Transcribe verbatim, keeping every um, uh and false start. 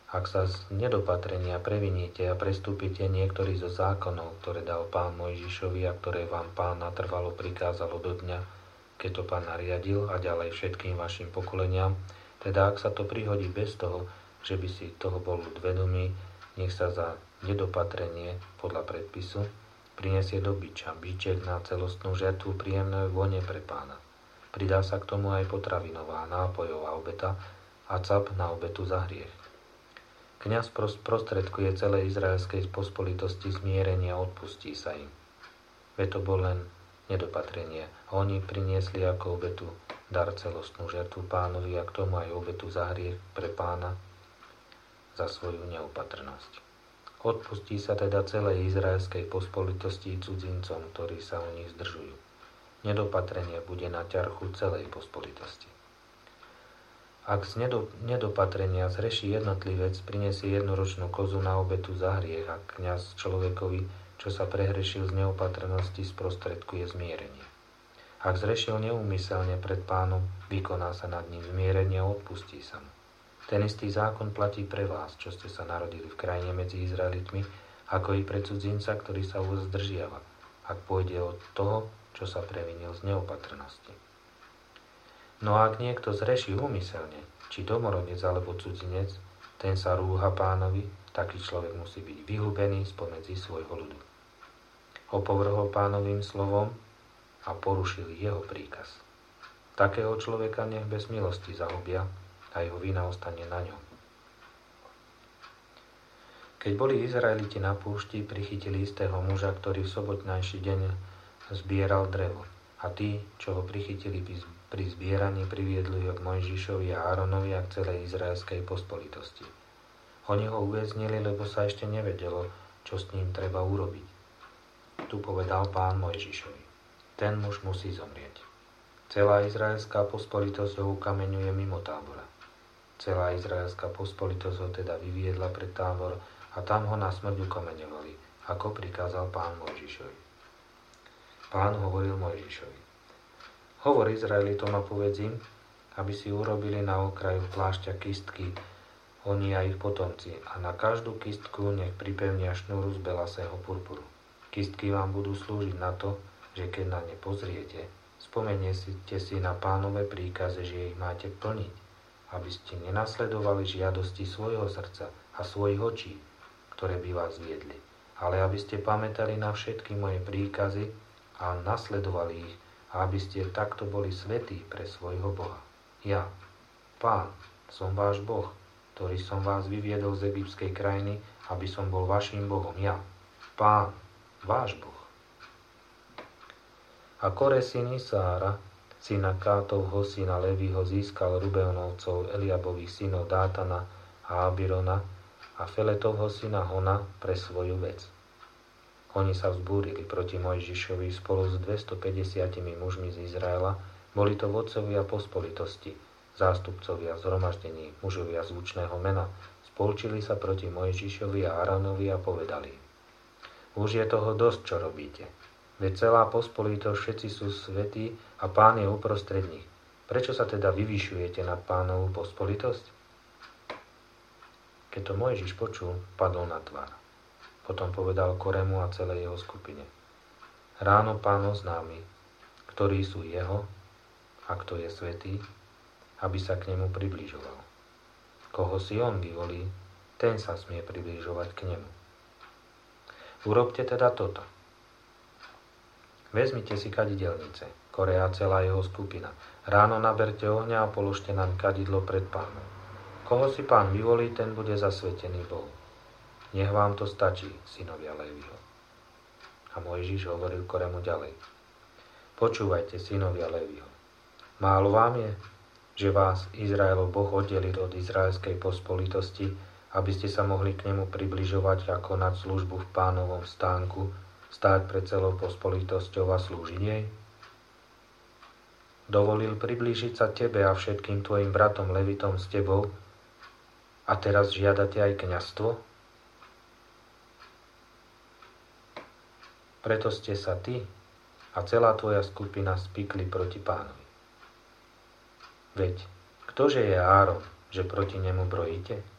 Ak sa z nedopatrenia previníte a prestúpite niektorý zo zákonov, ktoré dal Pán Mojžišovi a ktoré vám Pán natrvalo prikázalo do dňa, keď to Pán nariadil a ďalej všetkým vašim pokoleniam, teda ak sa to prihodí bez toho, že by si toho bol vedomý, nech sa za nedopatrenie podľa predpisu prinesie do biča, biček na celostnú žertvu príjemnej vône pre Pána. Pridá sa k tomu aj potravinová, nápojová obeta a cap na obetu za hriech. Kňaz prostredkuje celej izraelskej pospolitosti zmierenie a odpustí sa im. Veď to bol len nedopatrenie a oni priniesli ako obetu dar celostnú žertvu Pánovi a k tomu aj obetu za hriech pre Pána za svoju neopatrnosť. Odpustí sa teda celej izraelskej pospolitosti cudzincom, ktorí sa u nich zdržujú. Nedopatrenie bude na ťarchu celej pospolitosti. Ak z nedopatrenia zreší jednotlivec, prinesie jednoročnú kozu na obetu za hriech a kňaz človekovi, čo sa prehrešil z neopatrnosti, sprostredkuje zmierenie. Ak zrešil neúmyselne pred Pánom, vykoná sa nad ním zmierenie a odpustí sa mu. Ten istý zákon platí pre vás, čo ste sa narodili v krajine medzi Izraelitmi, ako i pre cudzinca, ktorý sa u vás zdržiava, ak pôjde od toho, čo sa previnil z neopatrnosti. No a ak niekto zreší úmyselne, či domorodec alebo cudzinec, ten sa rúha Pánovi, taký človek musí byť vyhubený spomedzi svojho ľudu. Opovrhol Pánovým slovom a porušil jeho príkaz. Takého človeka nech bez milosti zahubia a jeho vina ostane na ňom. Keď boli Izraeliti na púšti, prichytili istého muža, ktorý v sobotnejší deň zbieral drevo. A tí, čo ho prichytili pri zbieraní, priviedli ho k Mojžišovi a Áronovi a k celej izraelskej pospolitosti. Oni ho uväznili, lebo sa ešte nevedelo, čo s ním treba urobiť. Tu povedal Pán Mojžišovi: ten muž musí zomrieť. Celá izraelská pospolitosť ho ukameňuje mimo tábora. Celá izraelská pospolitosť ho teda vyviedla pred tábor a tam ho na smrť ukameňovali, ako prikázal Pán Mojžišovi. Pán hovoril Mojžišovi: hovor Izraelitom a povedz im, aby si urobili na okraju plášťa kistky, oni a ich potomci, a na každú kistku nech pripevnia šnúru z belasého purpuru. Kistky vám budú slúžiť na to, že keď na ne pozriete, spomeniete si na Pánove príkaze, že ich máte plniť, aby ste nenasledovali žiadosti svojho srdca a svojich očí, ktoré by vás viedli, ale aby ste pamätali na všetky moje príkazy a nasledovali ich, a aby ste takto boli svätí pre svojho Boha. Ja, Pán, som váš Boh, ktorý som vás vyviedol z egyptskej krajiny, aby som bol vaším Bohom. Ja, Pán, váš Boh. A Kore syn Isára, syna Kátovho, syna Leviho, získal Rubeonovcov, Eliabových synov Dátana a Abirona a Feletovho syna Hona pre svoju vec. Oni sa vzbúrili proti Mojžišovi spolu s dvestopäťdesiatimi mužmi z Izraela. Boli to vodcovia pospolitosti, zástupcovia zhromaždení, mužovia zvučného mena. Spolčili sa proti Mojžišovi a Áronovi a povedali: už je toho dosť, čo robíte. Veď celá pospolitosť, všetci sú svätí a Pán je uprostred nich. Prečo sa teda vyvyšujete nad Pánovú pospolitosť? Keď to Mojžiš počul, padol na tvár. Potom povedal Koremu a celej jeho skupine: ráno Pán oznámi, ktorí sú jeho a kto je svätý, aby sa k nemu približoval. Koho si on vyvolí, ten sa smie približovať k nemu. Urobte teda toto. Vezmite si kadidelnice, Kore a celá jeho skupina. Ráno naberte ohňa a položte naň kadidlo pred Pánom. Koho si Pán vyvolí, ten bude zasvetený Bohu. Nech vám to stačí, synovia Léviho. A Mojžiš hovoril Koremu ďalej: počúvajte, synovia Léviho. Málo vám je, že vás Izraelov Boh oddelil od izraelskej pospolitosti, aby ste sa mohli k nemu približovať a konať službu v Pánovom stánku, stáť pred celou pospolitosťou a slúžiť jej? Dovolil priblížiť sa tebe a všetkým tvojim bratom Levitom s tebou a teraz žiadate aj kňazstvo? Preto ste sa ty a celá tvoja skupina spikli proti Pánovi. Veď, ktože je Áron, že proti nemu brojíte?